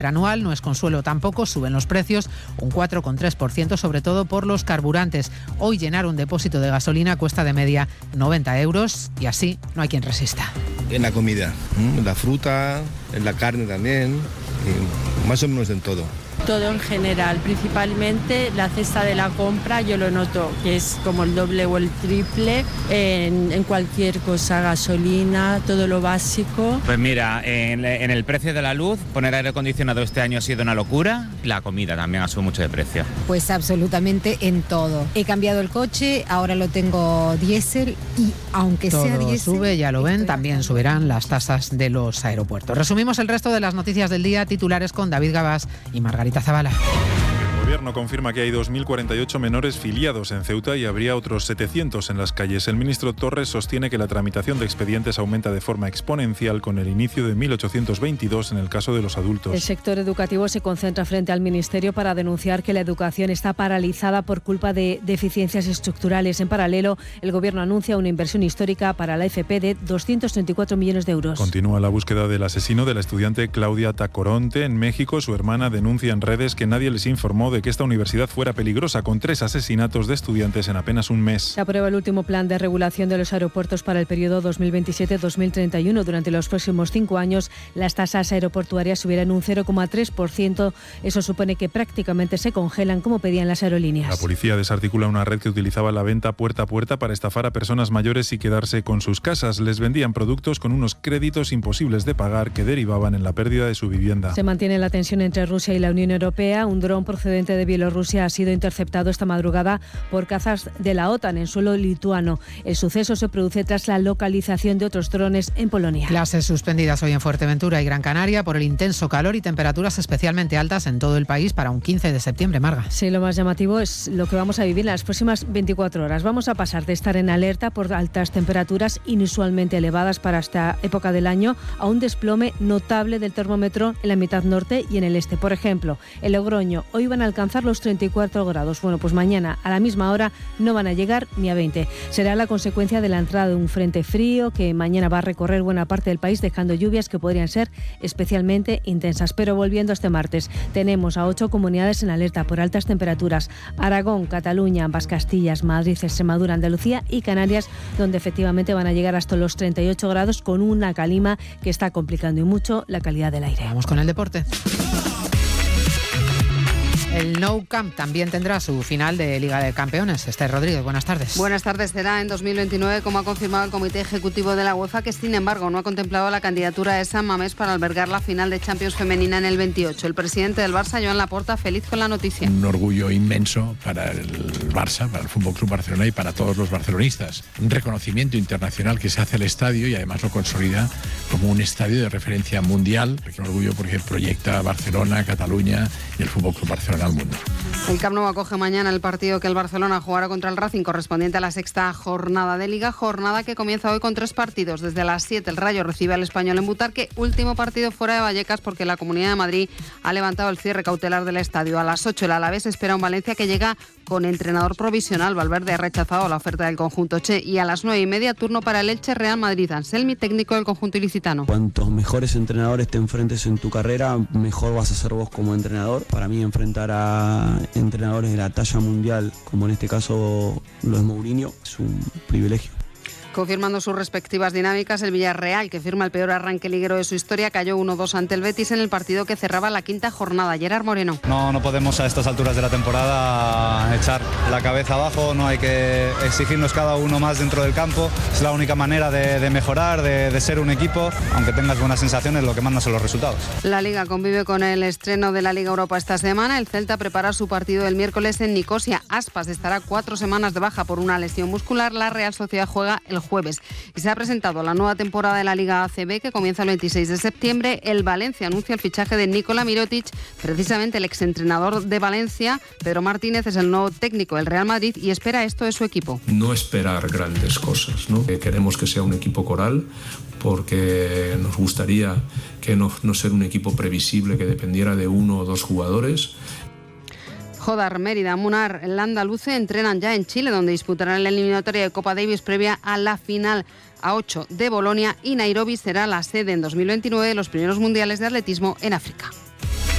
anual. No es consuelo tampoco, suben los precios un 4,3%, sobre todo por los carburantes. Hoy llenar un depósito de gasolina cuesta de media 90 euros y así no hay quien resista. En la comida, en la fruta, en la carne también, más o menos en todo. Todo en general, principalmente la cesta de la compra, yo lo noto que es como el doble o el triple en cualquier cosa, gasolina, todo lo básico. Pues mira, en el precio de la luz, poner aire acondicionado este año ha sido una locura, la comida también ha subido mucho de precio. Pues absolutamente en todo. He cambiado el coche, ahora lo tengo diésel y aunque todo sea diésel... sube, ya lo ven, también subirán las tasas de los aeropuertos. Resumimos el resto de las noticias del día, titulares con David Gabás y Margarita Zavala. El gobierno confirma que hay 2.048 menores filiados en Ceuta y habría otros 700 en las calles. El ministro Torres sostiene que la tramitación de expedientes aumenta de forma exponencial con el inicio de 1.822 en el caso de los adultos. El sector educativo se concentra frente al ministerio para denunciar que la educación está paralizada por culpa de deficiencias estructurales. En paralelo, el gobierno anuncia una inversión histórica para la FP de 234 millones de euros. Continúa la búsqueda del asesino de la estudiante Claudia Tacoronte. En México, su hermana denuncia en redes que nadie les informó de que esta universidad fuera peligrosa, con 3 asesinatos de estudiantes en apenas un mes. Se aprueba el último plan de regulación de los aeropuertos para el periodo 2027-2031. Durante los próximos 5 años, las tasas aeroportuarias subirán un 0,3%. Eso supone que prácticamente se congelan, como pedían las aerolíneas. La policía desarticula una red que utilizaba la venta puerta a puerta para estafar a personas mayores y quedarse con sus casas. Les vendían productos con unos créditos imposibles de pagar que derivaban en la pérdida de su vivienda. Se mantiene la tensión entre Rusia y la Unión Europea. Un dron procedente de Bielorrusia ha sido interceptado esta madrugada por cazas de la OTAN en suelo lituano. El suceso se produce tras la localización de otros drones en Polonia. Clases suspendidas hoy en Fuerteventura y Gran Canaria por el intenso calor y temperaturas especialmente altas en todo el país para un 15 de septiembre, Marga. Sí, lo más llamativo es lo que vamos a vivir en las próximas 24 horas. Vamos a pasar de estar en alerta por altas temperaturas inusualmente elevadas para esta época del año a un desplome notable del termómetro en la mitad norte y en el este. Por ejemplo, en Logroño hoy van a alcanzar los 34 grados. Bueno, pues mañana a la misma hora no van a llegar ni a 20. Será la consecuencia de la entrada de un frente frío que mañana va a recorrer buena parte del país, dejando lluvias que podrían ser especialmente intensas. Pero volviendo a este martes, tenemos a 8 comunidades en alerta por altas temperaturas: Aragón, Cataluña, ambas Castillas, Madrid, Extremadura, Andalucía y Canarias, donde efectivamente van a llegar hasta los 38 grados con una calima que está complicando y mucho la calidad del aire. Vamos con el deporte. El Nou Camp también tendrá su final de Liga de Campeones. Esther Rodríguez, buenas tardes. Buenas tardes. Será en 2029, como ha confirmado el Comité Ejecutivo de la UEFA, que sin embargo no ha contemplado la candidatura de San Mamés para albergar la final de Champions femenina en el 28. El presidente del Barça, Joan Laporta, feliz con la noticia. Un orgullo inmenso para el Barça, para el Fútbol Club Barcelona y para todos los barcelonistas. Un reconocimiento internacional que se hace al estadio y además lo consolida como un estadio de referencia mundial. Un orgullo porque proyecta a Barcelona, Cataluña y el Fútbol Club Barcelona al mundo. El Camp Nou acoge mañana el partido que el Barcelona jugará contra el Racing, correspondiente a la 6ª jornada de Liga, jornada que comienza hoy con 3 partidos. Desde las 7 el Rayo recibe al Español en Butarque, último partido fuera de Vallecas porque la Comunidad de Madrid ha levantado el cierre cautelar del estadio. A las 8 el Alavés espera un Valencia que llega con entrenador provisional. Valverde ha rechazado la oferta del conjunto Che. Y a las 9:30 turno para el Elche Real Madrid. Anselmi, técnico del conjunto ilicitano. Cuantos mejores entrenadores te enfrentes en tu carrera, mejor vas a ser vos como entrenador. Para mí enfrentar a entrenadores de la talla mundial, como en este caso lo es Mourinho, es un privilegio. Confirmando sus respectivas dinámicas, el Villarreal, que firma el peor arranque liguero de su historia, cayó 1-2 ante el Betis en el partido que cerraba la 5ª jornada. Gerard Moreno. No podemos a estas alturas de la temporada echar la cabeza abajo, no hay que exigirnos cada uno más dentro del campo. Es la única manera de mejorar, de ser un equipo. Aunque tengas buenas sensaciones, lo que manda son los resultados. La Liga convive con el estreno de la Liga Europa esta semana. El Celta prepara su partido el miércoles en Nicosia. Aspas estará 4 semanas de baja por una lesión muscular. La Real Sociedad juega el jueves. Y se ha presentado la nueva temporada de la Liga ACB, que comienza el 26 de septiembre. El Valencia anuncia el fichaje de Nikola Mirotic. Precisamente el exentrenador de Valencia, Pedro Martínez, es el nuevo técnico del Real Madrid y espera esto de su equipo. No esperar grandes cosas, ¿no? Queremos que sea un equipo coral, porque nos gustaría que no ser un equipo previsible que dependiera de 1 o 2 jugadores. Jodar, Mérida, Munar, Landa, Luce entrenan ya en Chile, donde disputarán la eliminatoria de Copa Davis previa a la final A8 de Bolonia, y Nairobi será la sede en 2029 de los primeros mundiales de atletismo en África.